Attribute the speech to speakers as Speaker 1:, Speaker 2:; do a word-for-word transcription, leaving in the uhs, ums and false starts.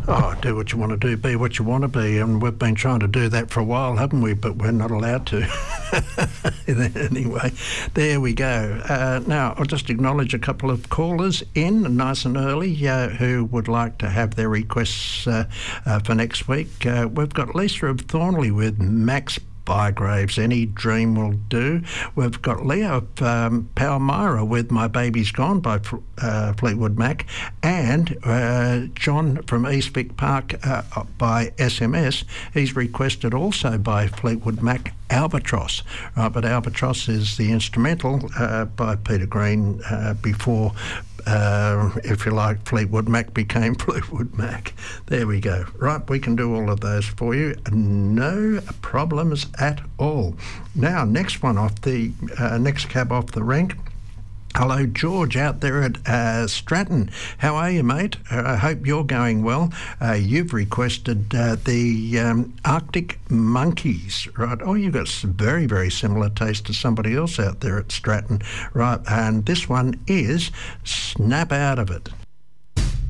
Speaker 1: Oh, do what you want to do, be what you want to be, and we've been trying to do that for a while, haven't we? But we're not allowed to. Anyway, there we go. Uh, now, I'll just acknowledge a couple of callers in, nice and early, uh, who would like to have their requests uh, uh, for next week. Uh, we've got Lisa of Thornley with Max Bygraves, Any Dream Will Do. We've got Leo of um, Palmyra with My Baby's Gone by uh, Fleetwood Mac, and uh, John from East Vic Park uh, by S M S. He's requested also by Fleetwood Mac, Albatross. Right, but Albatross is the instrumental uh, by Peter Green uh, before Uh, if you like, Fleetwood Mac became Fleetwood Mac. There we go. Right, we can do all of those for you. No problems at all. Now, next one off the, uh, next cab off the rank. Hello, George, out there at uh, Stratton. How are you, mate? Uh, I hope you're going well. Uh, you've requested uh, the um, Arctic Monkeys, right? Oh, you've got some very, very similar taste to somebody else out there at Stratton, right? And this one is Snap Out of It.